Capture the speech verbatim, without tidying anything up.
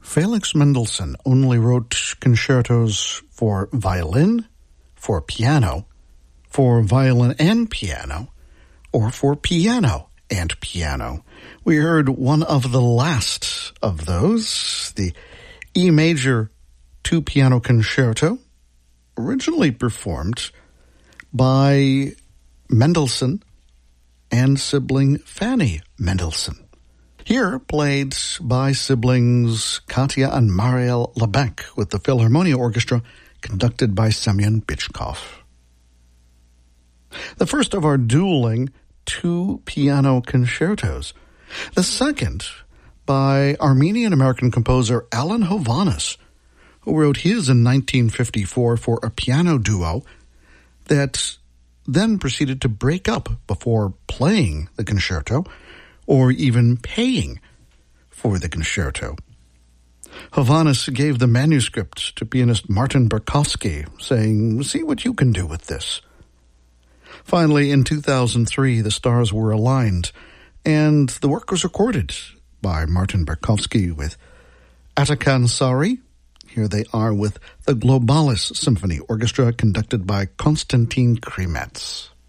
Felix Mendelssohn only wrote concertos for violin, for piano, for violin and piano, or for piano and piano. We heard one of the last of those, the E major two-piano concerto, originally performed by Mendelssohn and sibling Fanny Mendelssohn. Here played by siblings Katya and Mariel Lebec with the Philharmonia Orchestra conducted by Semyon Bychkov. The first of our dueling two-piano concertos. The second by Armenian-American composer Alan Hovhaness, who wrote his in nineteen fifty-four for a piano duo that then proceeded to break up before playing the concerto or even paying for the concerto. Hovhaness gave the manuscript to pianist Martin Berkowski, saying, "See what you can do with this." Finally, in two thousand three, the stars were aligned, and the work was recorded by Martin Berkowski with Atakan Sari. Here they are with the Globalis Symphony Orchestra conducted by Konstantin Krimets.